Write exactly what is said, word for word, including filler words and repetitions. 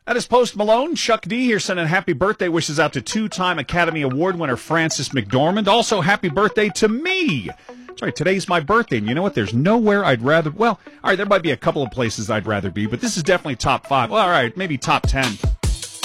That is Post Malone. Chuck D here sending happy birthday wishes out to two-time Academy Award winner Frances McDormand. Also, happy birthday to me. Sorry, today's my birthday, and you know what? There's nowhere I'd rather... Well, all right, there might be a couple of places I'd rather be, but this is definitely top five. Well, all right, maybe top ten.